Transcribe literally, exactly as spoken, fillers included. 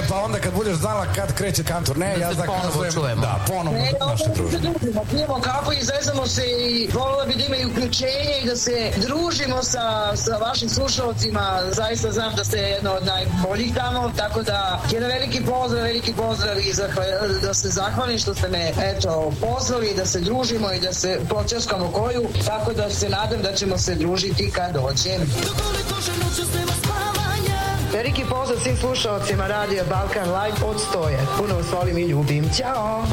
pa onda kad budeš znala kad kreće kantor, ne, da ja zakazujem. Da, ponovno naše druženje. Pijemo kafu i zezamo se i volila bi da ima i uključenje i da se družimo sa, sa vašim slušalcima. Zaista znam da ste jedno od najboljih tamo, tako da jedan veliki pozdrav, veliki pozdrav i zahval, da se zahvalim što ste me eto pozvali da se družimo i da se počaskamo koju, tako da se nadam da ćemo se družiti kad dođem. Veliki pozdrav svim slušalcima Radio Balkan Live od Stoje. Puno vas volim i ljubim. Ćao!